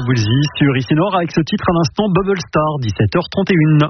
Woolsey sur ici Nord avec ce titre à l'instant Bubble Star, 17h31.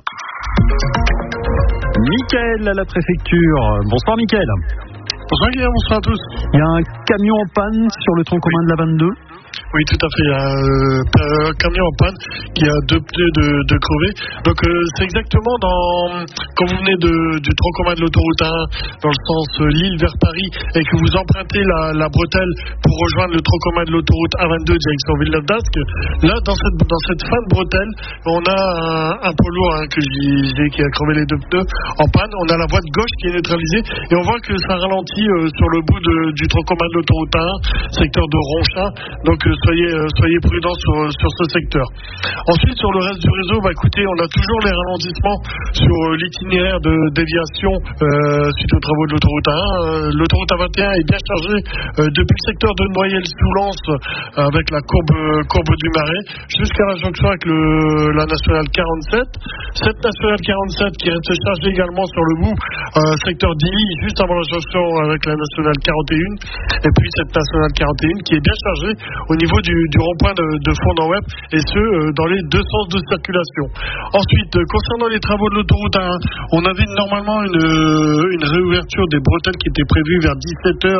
Mickaël à la préfecture. Bonsoir Mickaël. Bonsoir Guillaume, bonsoir à tous. Il y a un camion en panne sur le tronc commun de la 22. Oui, tout à fait. Il y a un camion en panne qui a 2 pneus de crevés. Donc c'est exactement quand vous venez du tronc commun de l'autoroute 1 dans le sens Lille vers Paris et que vous empruntez la bretelle pour rejoindre le tronc commun de l'autoroute A22 direction Villeneuve-d'Ascq. Là, dans cette fin de bretelle, on a un poids lourd que je disais qui a crevé les 2 pneus en panne. On a la voie de gauche qui est neutralisée et on voit que ça ralentit sur le bout du tronc commun de l'autoroute 1, secteur de Ronchin. Donc soyez prudents sur ce secteur. Ensuite, sur le reste du réseau, écoutez, on a toujours les ralentissements sur l'itinéraire de déviation suite aux travaux de l'autoroute A1. L'autoroute A21 est bien chargée depuis le secteur de Noyelles-sous-Lens avec la courbe du Marais jusqu'à la jonction avec la nationale 47. Cette nationale 47 qui reste chargée également sur le bout secteur d'Illy juste avant la jonction avec la nationale 41. Et puis cette nationale 41 qui est bien chargée au niveau du rond-point de Fondant-Web et ce dans les 2 sens de circulation. Ensuite, concernant les travaux de l'autoroute A1, on avait normalement une réouverture des bretelles qui était prévue vers 17h,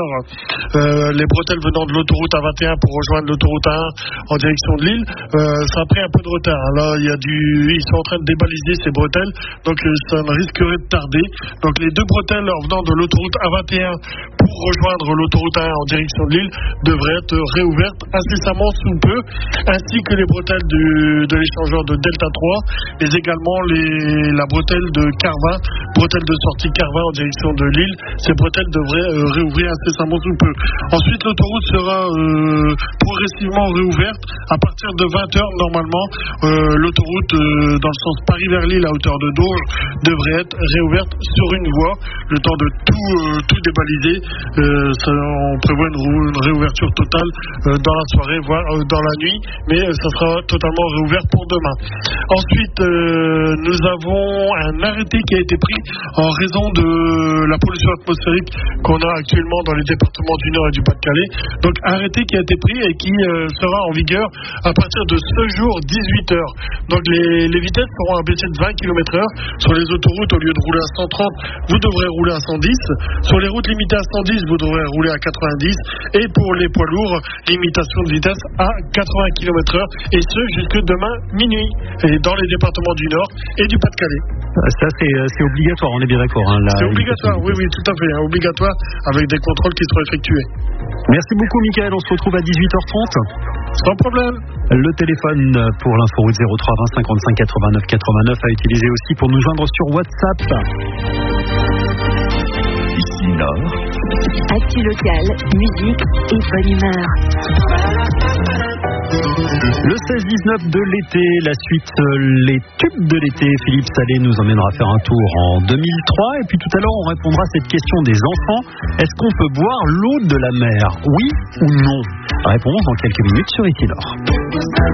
les bretelles venant de l'autoroute A21 pour rejoindre l'autoroute A1 en direction de Lille. Ça a pris un peu de retard. Là, ils sont en train de débaliser ces bretelles, donc ça ne risquerait de tarder. Donc les 2 bretelles venant de l'autoroute A21 pour rejoindre l'autoroute A1 en direction de Lille devraient être réouvertes incessamment sous peu, ainsi que les bretelles de l'échangeur de Delta 3, mais également la bretelle de Carvin, bretelle de sortie Carvin en direction de Lille. Ces bretelles devraient réouvrir incessamment sous peu. Ensuite, l'autoroute sera progressivement réouverte à partir de 20h normalement. L'autoroute dans le sens Paris vers Lille à hauteur de Dourges devrait être réouverte sur une voie, le temps de tout débaliser. On prévoit une réouverture totale dans la soirée, voire dans la nuit, mais ça sera totalement réouvert pour demain. Ensuite, nous avons un arrêté qui a été pris en raison de la pollution atmosphérique qu'on a actuellement dans les départements du Nord et du Pas-de-Calais. Donc arrêté qui a été pris et qui sera en vigueur à partir de ce jour 18h. Donc les vitesses seront abaissées de 20 km/h. Sur les autoroutes, au lieu de rouler à 130, vous devrez rouler à 110. Sur les routes limitées à 110, vous devrez rouler à 90. Et pour les poids lourds, limitation de vitesse à 80 km/h. Et ce, jusque demain minuit. Et dans les départements du Nord et du Pas-de-Calais. Ça, c'est obligatoire, on est bien d'accord. C'est obligatoire, oui, tout à fait. Obligatoire, avec des contrôles qui seront effectués. Merci beaucoup, Mickaël. On se retrouve à 18h30. Sans problème. Le téléphone pour l'inforoute 03 20 55 89 89 à utiliser aussi pour nous joindre sur WhatsApp. Ici Nord. Actu locale, musique et bonne humeur. Le 16-19 de l'été, la suite, les tubes de l'été. Philippe Salé nous emmènera faire un tour en 2003. Et puis tout à l'heure, on répondra à cette question des enfants. Est-ce qu'on peut boire l'eau de la mer? Oui ou non? Réponse dans quelques minutes sur ici Nord.